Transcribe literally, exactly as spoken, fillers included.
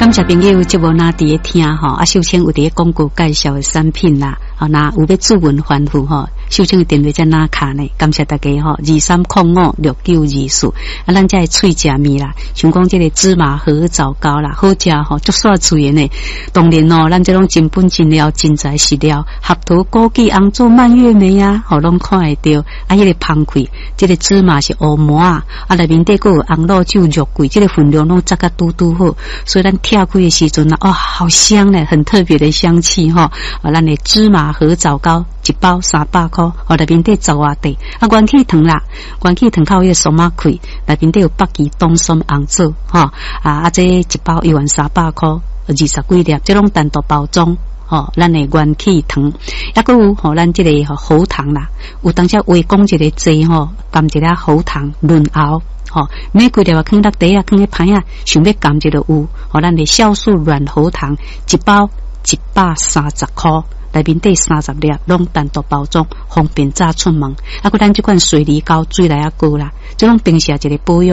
感谢朋友节目那伫咧听吼，啊，秀清有伫咧广告介绍的产品啦，啊，那有要主文反复吼，秀清的电话在哪卡呢？感谢大家吼，二三零五六九二四，啊，咱这脆食面啦，像讲这个芝麻荷枣糕啦，好食吼，足煞脆的呢。当然哦，咱这种真本真料、真材实料，合桃、枸杞、红枣、蔓越莓啊，吼，拢看会到。啊，迄个芳开，这个芝麻是乌麻啊，啊，内面底个有红肉酒、肉桂，这个分量拢扎个嘟嘟好，所以咱跳开的时阵啊，哦，好香嘞，很特别的香气哈。啊，咱的芝麻荷枣糕一包三百块，哦，内面底十外块。啊，元气糖啦，元气糖靠迄个松仔开，内面底有北极冬松红枣哈。啊，啊，这一包一万三百块，二十几粒，这种单独包装。吼，咱的元气糖，抑个有吼，咱这个喉糖啦，有当时微讲一个剂吼，含一粒喉糖润喉，吼，每几粒啊，放落地啊，放喺盘啊，想要含一个有，吼，咱的酵素软喉糖一包一百三十块，内面底三十粒，拢单独包装，方便早出门。啊，个咱这款水梨膏水来啊高啦，这种平时一个保养。